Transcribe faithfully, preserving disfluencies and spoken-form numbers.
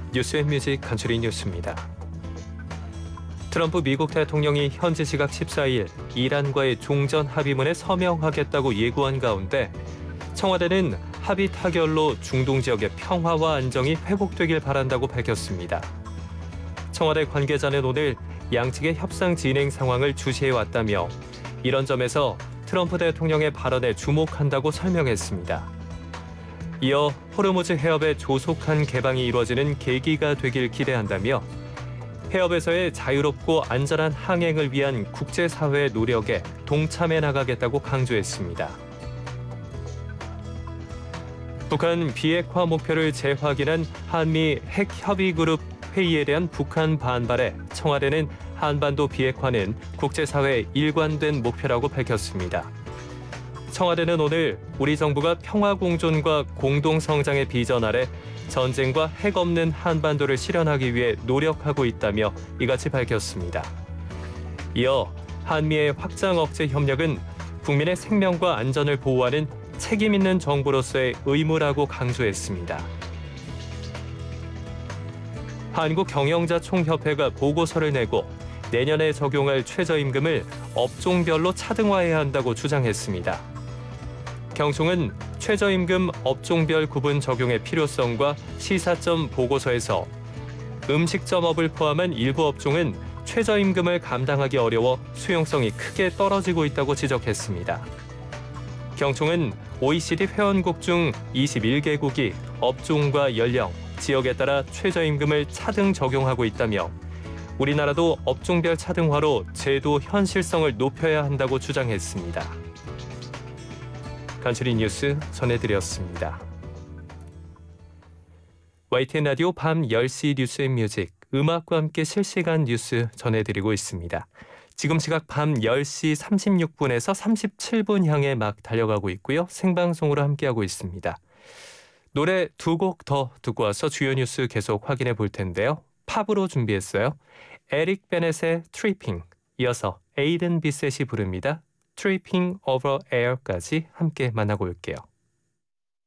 뉴스앤뮤직 간추린 뉴스입니다. 트럼프 미국 대통령이 현지 시각 십사일 이란과의 종전 합의문에 서명하겠다고 예고한 가운데 청와대는 합의 타결로 중동 지역의 평화와 안정이 회복되길 바란다고 밝혔습니다. 청와대 관계자는 오늘 양측의 협상 진행 상황을 주시해왔다며 이런 점에서 트럼프 대통령의 발언에 주목한다고 설명했습니다. 이어 호르무즈 해협의 조속한 개방이 이루어지는 계기가 되길 기대한다며 해협에서의 자유롭고 안전한 항행을 위한 국제사회의 노력에 동참해 나가겠다고 강조했습니다. 북한 비핵화 목표를 재확인한 한미 핵협의그룹 회의에 대한 북한 반발에 청와대는 한반도 비핵화는 국제사회의 일관된 목표라고 밝혔습니다. 청와대는 오늘 우리 정부가 평화공존과 공동성장의 비전 아래 전쟁과 핵 없는 한반도를 실현하기 위해 노력하고 있다며 이같이 밝혔습니다. 이어 한미의 확장 억제 협력은 국민의 생명과 안전을 보호하는 책임 있는 정부로서의 의무라고 강조했습니다. 한국경영자총협회가 보고서를 내고 내년에 적용할 최저임금을 업종별로 차등화해야 한다고 주장했습니다. 경총은 최저임금 업종별 구분 적용의 필요성과 시사점 보고서에서 음식점업을 포함한 일부 업종은 최저임금을 감당하기 어려워 수용성이 크게 떨어지고 있다고 지적했습니다. 경총은 오이시디 회원국 중 이십일 개국이 업종과 연령, 지역에 따라 최저임금을 차등 적용하고 있다며 우리나라도 업종별 차등화로 제도 현실성을 높여야 한다고 주장했습니다. 간추린 뉴스 전해드렸습니다. 와이티엔 라디오 밤 열 시 뉴스앤뮤직, 음악과 함께 실시간 뉴스 전해드리고 있습니다. 지금 시각 밤 열 시 삼십육 분에서 삼십칠 분 향해 막 달려가고 있고요. 생방송으로 함께하고 있습니다. 노래 두 곡 더 듣고 와서 주요 뉴스 계속 확인해 볼 텐데요. 팝으로 준비했어요. 에릭 베넷의 트리핑, 이어서 에이든 비셋이 부릅니다. Tripping Over Air까지 함께 만나고 올게요.